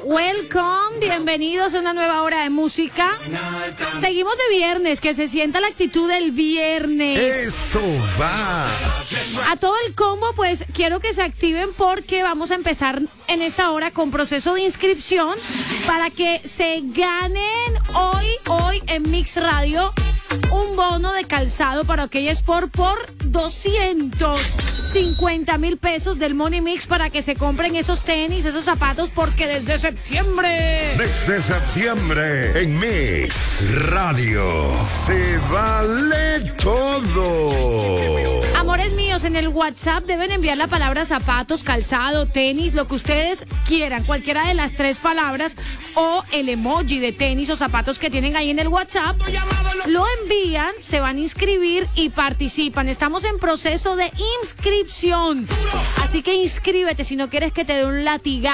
Welcome, bienvenidos a una nueva hora de música. Seguimos de viernes, que se sienta la actitud del viernes. Eso va. A todo el combo, pues quiero que se activen porque vamos a empezar en esta hora con proceso de inscripción para que se ganen hoy en Mix Radio un bono de calzado para OK Sport por 250,000 pesos del Money Mix para que se compren esos tenis, esos zapatos, porque desde septiembre En Mix Radio se vale todo. Amores míos, en el WhatsApp deben enviar la palabra zapatos, calzado, tenis, lo que ustedes quieran, cualquiera de las tres palabras o el emoji de tenis o zapatos que tienen ahí en el WhatsApp. Lo envían, se van a inscribir y participan. Estamos en proceso de inscripción. Así que inscríbete si no quieres que te dé un latigazo.